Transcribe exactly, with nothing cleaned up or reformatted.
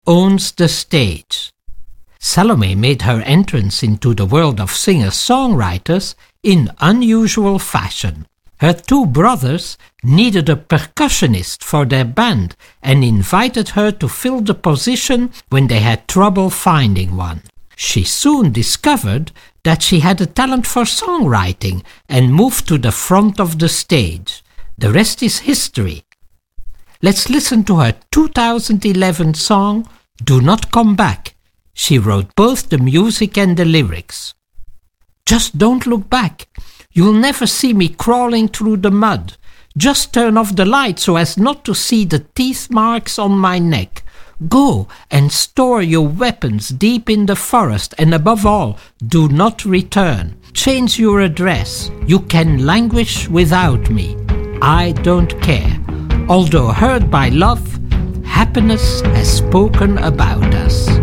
owns the stage. Salome made her entrance into the world of singer-songwriters in unusual fashion. Her two brothers needed a percussionist for their band and invited her to fill the position when they had trouble finding one. She soon discovered that she had a talent for songwriting and moved to the front of the stage. The rest is history. Let's listen to her two thousand eleven song, Do Not Come Back. She wrote both the music and the lyrics. Just don't look back. You'll never see me crawling through the mud. Just turn off the light so as not to see the teeth marks on my neck. Go and store your weapons deep in the forest, and above all, do not return. Change your address. You can languish without me. I don't care. Although hurt by love, happiness has spoken about us.